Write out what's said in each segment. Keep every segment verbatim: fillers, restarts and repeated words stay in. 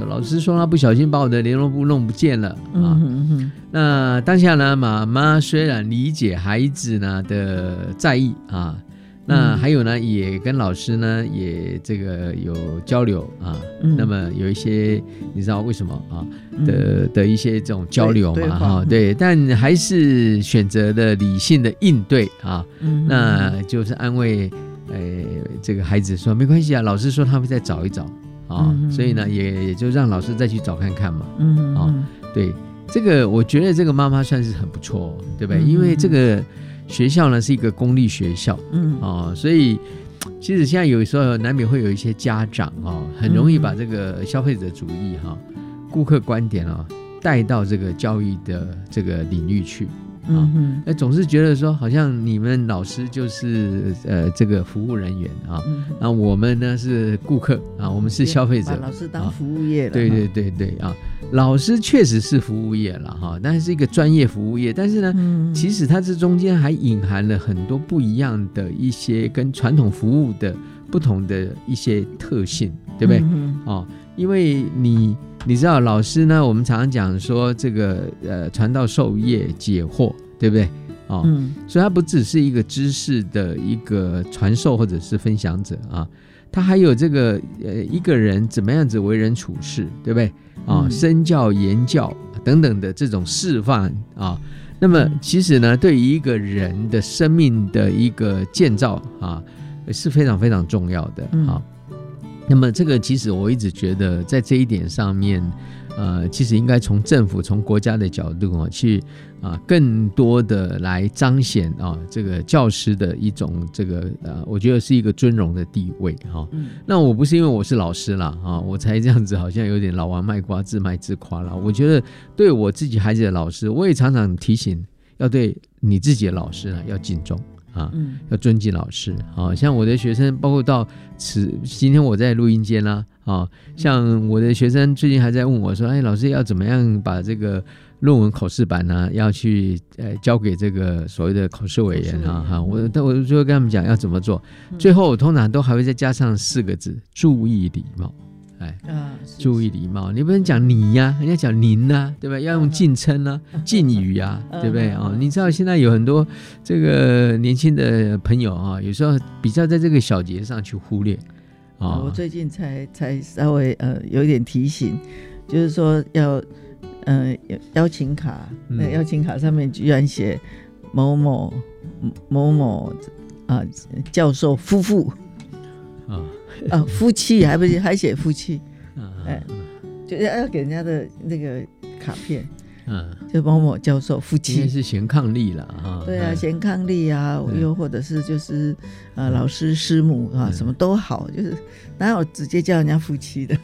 老师说他不小心把我的联络簿弄不见了啊。嗯哼哼，那当下呢，妈妈虽然理解孩子呢的在意啊，那还有呢，也跟老师呢也这个有交流啊。嗯、那么有一些你知道为什么啊的的一些这种交流嘛哈，对，但还是选择了理性的应对啊。嗯、那就是安慰呃这个孩子说没关系啊，老师说他会再找一找啊，嗯、所以呢也也就让老师再去找看看嘛。嗯啊，对，这个我觉得这个妈妈算是很不错，对不对？嗯、因为这个。学校呢是一个公立学校，嗯哦，所以其实现在有时候难免会有一些家长哦，很容易把这个消费者主义哈、哦、顾客观点哦带到这个教育的这个领域去啊，那、哦、总是觉得说好像你们老师就是呃这个服务人员啊，那、嗯、我们呢是顾客啊，我们是消费者， 把老师当服务业了， 对对对对啊。老师确实是服务业了哈，但是一个专业服务业，但是呢，嗯、其实它这中间还隐含了很多不一样的一些跟传统服务的不同的一些特性，对不对？嗯、哦，因为你你知道老师呢，我们常常讲说这个呃传道授业解惑，对不对？哦，嗯、所以他不只是一个知识的一个传授或者是分享者啊，他还有这个呃一个人怎么样子为人处事，对不对？啊，身教言教等等的这种示范啊，那么其实呢，对于一个人的生命的一个建造啊，是非常非常重要的啊。那么这个其实我一直觉得，在这一点上面，呃，其实应该从政府、从国家的角度啊，去啊，更多的来彰显啊，这个教师的一种这个呃，我觉得是一个尊荣的地位哈。嗯、那我不是因为我是老师啦啊，我才这样子，好像有点老王卖瓜，自卖自夸啦。我觉得对我自己孩子的老师，我也常常提醒，要对你自己的老师呢要敬重。啊，嗯、要尊敬老师啊！像我的学生，包括到此今天我在录音间啦、啊，啊，像我的学生最近还在问我说：“哎，老师要怎么样把这个论文口试版呢，要去呃交给这个所谓的口试委员啊？”哈，我我就会跟他们讲要怎么做。最后我通常都还会再加上四个字：注意礼貌。哎，啊、注意礼貌，你不能讲你呀、啊，人家讲您啊，对吧？要用敬称啊、敬语啊，对不对啊、哦？你知道现在有很多这个年轻的朋友啊，有时候比较在这个小节上去忽略啊、哦。 我最近才才稍微呃有一点提醒，就是说要呃邀请卡，那、嗯、邀请卡上面居然写某某某某啊、呃、教授夫妇啊。啊，夫妻还不是还写夫妻，哎，就要给人家的那个卡片，嗯，就某某教授夫妻， 是贤伉俪了哈。 对啊，贤伉俪啊，又或者是就是呃老师师母啊，嗯、什么都好，就是哪有直接叫人家夫妻的？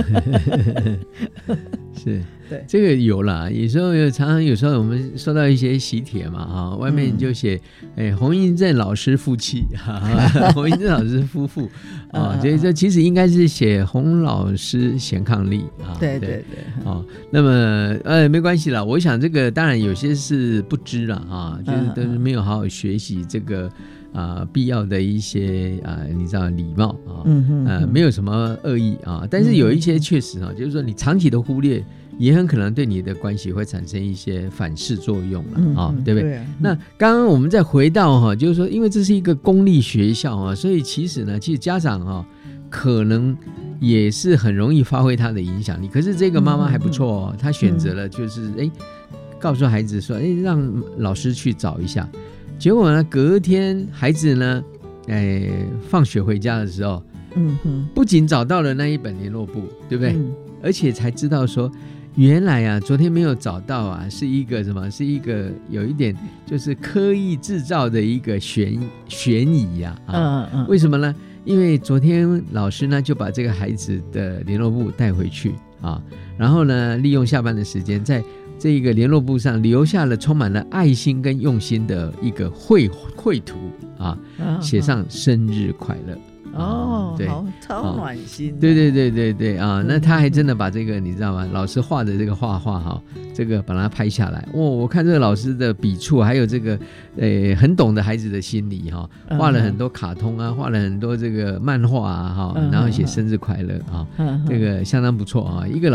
是，对，这个有啦。有时候有常常有时候我们收到一些喜帖嘛，哈，外面就写，哎、嗯，洪英正老师夫妻，洪英正老师夫妇，啊，所以这其实应该是写洪老师贤伉俪啊。 对对对， 哦，那么呃没关系啦，我想这个当然有些是不知啦啊，就是都是没有好好学习这个。啊、呃，必要的一些啊、呃，你知道礼貌啊，嗯哼哼呃，没有什么恶意啊，但是有一些确实啊，嗯、就是说你长期的忽略，也很可能对你的关系会产生一些反噬作用了、嗯、啊，对不对？对啊、那刚刚我们再回到哈、啊，就是说，因为这是一个公立学校啊，所以其实呢，其实家长啊，可能也是很容易发挥他的影响力。可是这个妈妈还不错哦，她、嗯、选择了就是哎、嗯，告诉孩子说，哎，让老师去找一下。结果呢，隔天孩子呢，哎，放学回家的时候，嗯哼，不仅找到了那一本联络簿，对不对？嗯、而且才知道说，原来啊，昨天没有找到啊，是一个什么？是一个有一点就是刻意制造的一个悬悬疑呀、啊！啊，嗯嗯，为什么呢？因为昨天老师呢就把这个孩子的联络簿带回去啊，然后呢，利用下班的时间在。这一个联络簿上留下了充满了爱心跟用心的一个绘绘图啊，写上生日快乐哦，对，好超暖心、啊， 对对对对对啊，那他还真的把这个你知道吗？老师画的这个画画哈，这个把它拍下来，哇、哦，我看这个老师的笔触，还有这个呃很懂得孩子的心理哈，画了很多卡通啊，画了很多这个漫画啊哈，然后写生日快乐啊，这个相当不错啊，一个老。